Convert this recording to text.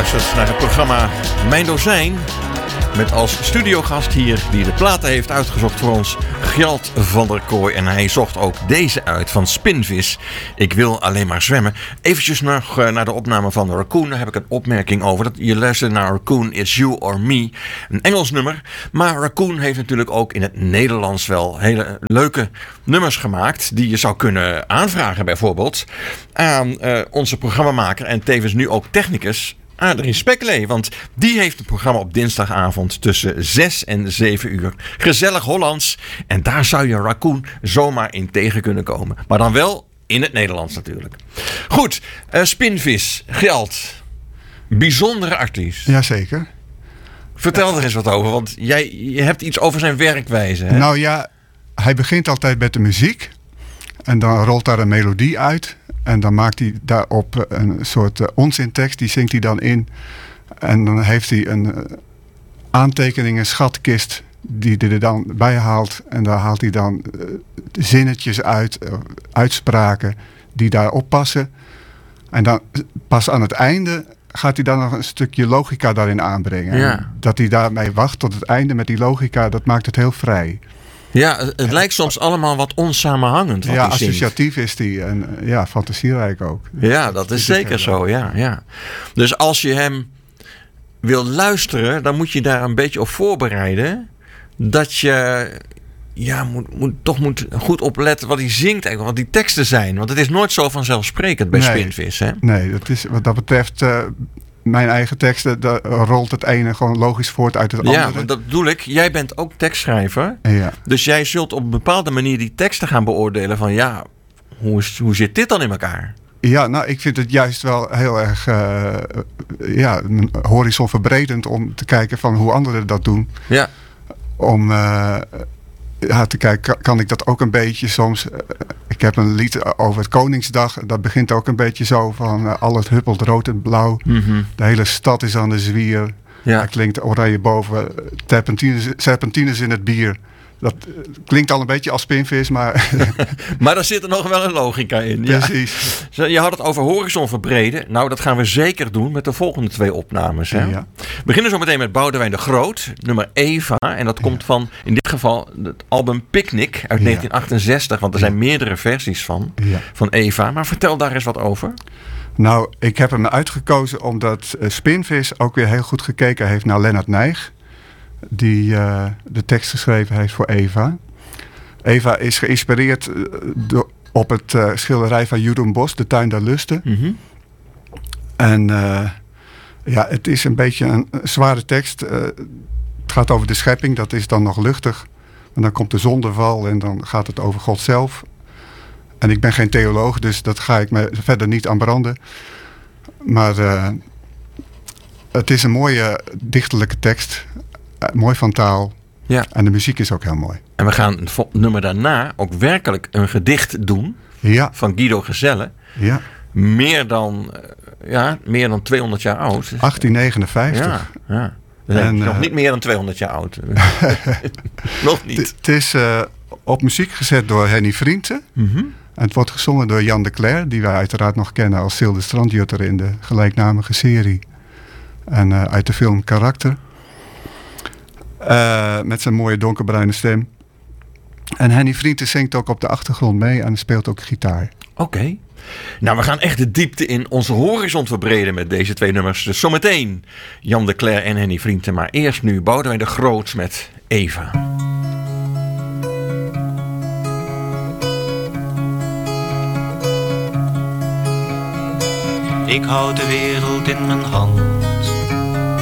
luistert naar het programma Mijn Dozijn. Met als studiogast hier, die de platen heeft uitgezocht voor ons, Gjalt van der Kooi. En hij zocht ook deze uit van Spinvis. Ik wil alleen maar zwemmen. Eventjes nog naar de opname van Raccoon. Daar heb ik een opmerking over. Je luistert naar Raccoon, It's You or Me. Een Engels nummer. Maar Raccoon heeft natuurlijk ook in het Nederlands wel hele leuke nummers gemaakt. Die je zou kunnen aanvragen bijvoorbeeld aan onze programmamaker en tevens nu ook technicus Adrien Speklee, want die heeft een programma op dinsdagavond tussen 6 en 7 uur. Gezellig Hollands. En daar zou je Raccoon zomaar in tegen kunnen komen. Maar dan wel in het Nederlands natuurlijk. Goed, Spinvis, Gjalt. Bijzondere artiest. Jazeker. Vertel er eens wat over, want je hebt iets over zijn werkwijze. Hè? Nou ja, hij begint altijd met de muziek. En dan rolt daar een melodie uit. En dan maakt hij daarop een soort onzintekst. Die zingt hij dan in. En dan heeft hij een aantekening, een schatkist die hij er dan bij haalt. En daar haalt hij dan zinnetjes uit, uitspraken die daarop passen. En dan pas aan het einde gaat hij dan nog een stukje logica daarin aanbrengen. Ja. Dat hij daarmee wacht tot het einde met die logica, dat maakt het heel vrij. Ja, het lijkt soms allemaal wat onsamenhangend. Ja, associatief is hij en ja, fantasierijk ook. Ja, dat is zeker zo, ja. Dus als je hem wil luisteren, dan moet je daar een beetje op voorbereiden. Dat je moet goed opletten wat hij zingt eigenlijk, wat die teksten zijn. Want het is nooit zo vanzelfsprekend bij Spinvis, hè? Nee, dat is wat dat betreft mijn eigen teksten, daar rolt het ene gewoon logisch voort uit het andere. Ja, want dat bedoel ik. Jij bent ook tekstschrijver. Ja. Dus jij zult op een bepaalde manier die teksten gaan beoordelen van ja, hoe zit dit dan in elkaar? Ja, nou, ik vind het juist wel heel erg horizonverbredend om te kijken van hoe anderen dat doen. Ja. Om te kijken, kan ik dat ook een beetje soms. Ik heb een lied over het Koningsdag. Dat begint ook een beetje zo van alles huppelt rood en blauw. Mm-hmm. De hele stad is aan de zwier. Ja. Dat klinkt oranje boven. Serpentines in het bier. Dat klinkt al een beetje als Spinvis, maar maar daar zit er nog wel een logica in. Precies. Ja. Je had het over horizon verbreden. Nou, dat gaan we zeker doen met de volgende 2 opnames. Hè? Ja. We beginnen zo meteen met Boudewijn de Groot, nummer Eva. En dat komt van, in dit geval, het album Picnic uit 1968. Want er zijn meerdere versies van Eva. Maar vertel daar eens wat over. Nou, ik heb hem uitgekozen omdat Spinvis ook weer heel goed gekeken heeft naar Lennart Nijg, die de tekst geschreven heeft voor Eva. Eva is geïnspireerd op het schilderij van Jeroen Bos, De Tuin der Lusten. Mm-hmm. En het is een beetje een zware tekst. Het gaat over de schepping, dat is dan nog luchtig. En dan komt de zondeval en dan gaat het over God zelf. En ik ben geen theoloog, dus dat ga ik me verder niet aan branden. Maar het is een mooie dichterlijke tekst. Mooi van taal. Ja. En de muziek is ook heel mooi. En we gaan het nummer daarna ook werkelijk een gedicht doen. Ja. Van Guido Gezelle. Ja. Meer dan 200 jaar oud. 1859. Ja. Nog niet meer dan 200 jaar oud. Nog niet. Het is op muziek gezet door Henny Vrienden. Mm-hmm. En het wordt gezongen door Jan de Cler, die wij uiteraard nog kennen als Sil de Strandjutter in de gelijknamige serie. En uit de film Karakter. Met zijn mooie donkerbruine stem. En Henny Vrienden zingt ook op de achtergrond mee en speelt ook gitaar. Oké. Nou, we gaan echt de diepte in onze horizon verbreden met deze 2 nummers. Dus zometeen Jan de Cler en Henny Vrienden. Maar eerst nu Boudewijn de Groot met Eva. Ik houd de wereld in mijn hand.